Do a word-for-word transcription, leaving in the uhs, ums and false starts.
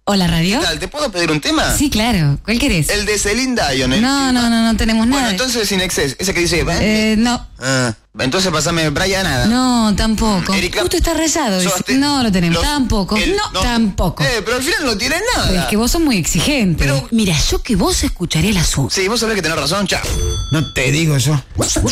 Hola, radio. ¿Qué tal? ¿Te puedo pedir un tema? Sí, claro. ¿Cuál querés? El de Celine Dion. El no, no, no, no tenemos bueno, nada. Bueno, entonces Sin Excess. Ese que dice... Eh, no. Ah, entonces pasame Brian nada. No, tampoco. Erika, Justo está rayado. Sobaste, No lo tenemos. los, tampoco. el, no, no, tampoco. Eh, pero al final no tiene nada. Pero es que vos sos muy exigente. Pero... Mira, yo que vos escucharé la suya. Sí, vos sabés que tenés razón, chao. No te digo yo.